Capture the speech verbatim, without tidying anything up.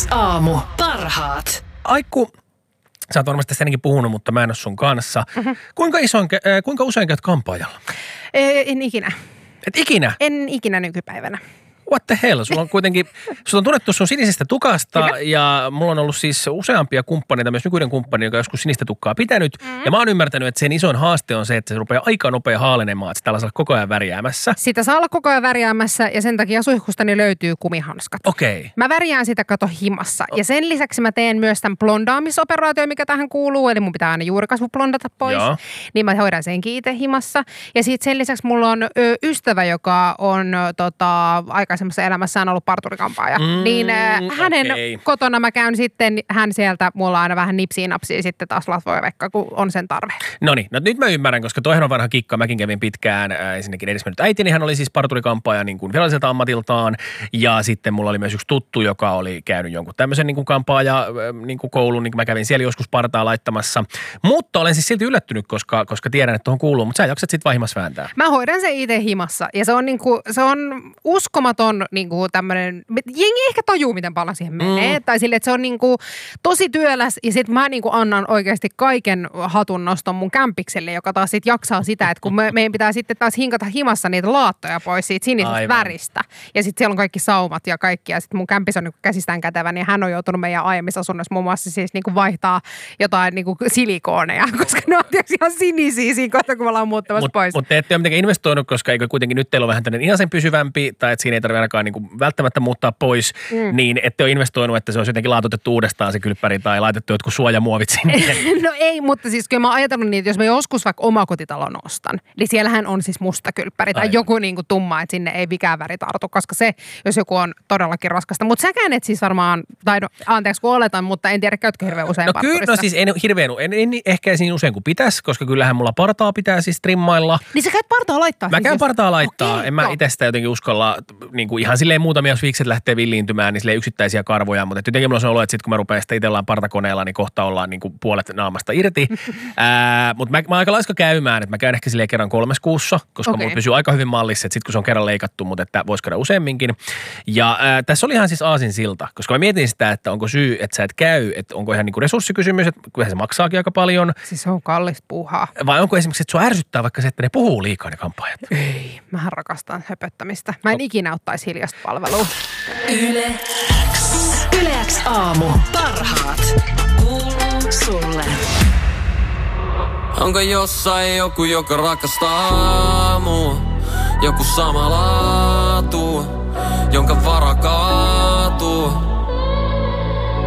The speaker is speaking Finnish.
Aamu. Parhaat. Aikku, sä oot varmasti ennenkin puhunut, mutta mä en ole sun kanssa. Mm-hmm. Kuinka, isoin, äh, kuinka usein käyt kampaajalla? En ikinä. Et ikinä? En ikinä nykypäivänä. What the hell? Sulla on kuitenkin, sulla on tunnettu sun sinisestä tukasta. Kyllä. Ja mulla on ollut siis useampia kumppaneita, myös nykyinen kumppani, joka on joskus sinistä tukkaa pitänyt. Mm. Ja mä oon ymmärtänyt, että sen isoin haaste on se, että se rupeaa aika nopea haalenemaan, että sitä saa olla koko ajan värjäämässä. Sitä saa olla koko ajan värjäämässä ja sen takia suihkustani löytyy kumihanskat. Okei. Okay. Mä värjään sitä kato himassa. Ja sen lisäksi mä teen myös tämän blondaamisoperaatio, mikä tähän kuuluu. Eli mun pitää aina juurikasvu blondata pois. Joo. Niin mä hoidan senkin itse himassa. Ja sitten sen lisäksi mulla on ö, ystävä, joka on ö, tota, aikaisemmassa elämässään ollut parturikampaaja. Mm, niin ö, hänen okay. kotona mä käyn sitten, hän sieltä, mulla on aina vähän nipsiä napsia sitten taas latvoja vaikka, kun on sen tarve. Noniin, no nyt mä ymmärrän, koska toihan on vanha kikka. Mäkin kävin pitkään, äh, ensinnäkin edesmennyt äitini, hän oli siis parturikampaaja niin kuin viralliselta ammatiltaan. Ja sitten mulla oli myös yksi tuttu, joka oli käynyt jonkun tämmöisen niin kuin kampaaja äh, niin kuin koulun, niin kuin mä kävin siellä joskus partaa laittamassa. Mutta olen siis silti yllättynyt, koska, koska tiedän, että tuohon kuuluu, mutta sä jaksat sitten vahimassa vääntää. Mä hoidan sen itse himassa ja se on, niin kuin, se on uskomaton niin kuin tämmöinen, jengi ehkä tajuu, miten paljon siihen menee. Mm. Tai sille, että se on niin kuin tosi työläs ja sitten mä niin kuin annan oikeasti kaiken hatunnoston mun kämpikselle, joka taas sitten jaksaa sitä, että kun me, meidän pitää sitten taas hinkata himassa niitä laattoja pois siitä sinisestä Aivan. väristä. Ja sitten siellä on kaikki saumat ja kaikki. Ja sitten mun kämpis on niin kuin käsistään kätevä, niin hän on joutunut meidän aiemmissa asunnoissa muun muassa siis niin kuin vaihtaa jotain niin kuin silikooneja, koska ne on tietysti ihan sinisiä siinä kohtaa, kun me ollaan muuttamassa mut, pois. Mutta te ette ole mitenkään investoinut, koska eikö kuitenkin nyt teillä on vähän tämmöinen ihan sen pysyvämpi, tai että siinä ei tarvitse ainakaan niin kuin välttämättä muuttaa pois, mm. niin ette ole investoinut, että se olisi jotenkin laatutettu uudestaan se kylppäri tai laitettu jotkut suojamuovit sinne. No ei, mutta siis kyllä mä oon ajatellut niin, että jos mä joskus vaikka omakotitalon ostan, niin siellähän on siis musta kylppäri tai Aivan. joku niin kuin tumma, että sinne ei mikään väri tartu, koska se, jos joku on todellakin raskasta. Mutta säkään et siis varmaan, tai no, anteeksi kun oletan, mutta en tiedä, käytkö hirveän usein no parturissa? Kyllä, no siis en hirveän, en, en ehkä niin usein kuin pitäisi, koska kyllähän mulla partaa pitää siis trimmailla. Niin sä käyt partaa laittaa? Mä siis käyn jos... partaa laittaa. Okei, en mä itse sitä jotenkin uskalla, niin kuin ihan silleen muutamia, jos viikset lähtee villiintymään, niin silleen yksittäisiä karvoja, mutta jotenkin mulla on olo, että sit kun mä rupean sitä itsellaan partakoneella, niin kohta ollaan niin kuin puolet naamasta irti. Ää, mutta mä, mä oon aika laiska käymään, että mä käyn ehkä silleen kerran kolmes kuussa, koska okay. mulla pysyy aika hyvin mallissa, että sit kun se on kerran leikattu, mutta että vois käydä useamminkin. Ja ää, tässä oli ihan siis aasinsilta, koska mä mietin sitä, että onko syy, että sä et käy, että onko ihan niin kuin resurssikysymys, että kyllähän se maksaakin aika paljon. Siis se on kallista puuhaa. Vai onko esimerkiksi, että sua ärsyttää vaikka se, että ne puhuu liikaa ne kampaajat? Ei, mähän rakastan höpöttämistä. Mä en o- ikinä ottaisi hiljasta palvelua. Yle X. Yle X aamu. Parhaat. Kuuluu sulle. Onko jossain joku, joka rakastaa mua? Joku sama laatu, jonka varakaa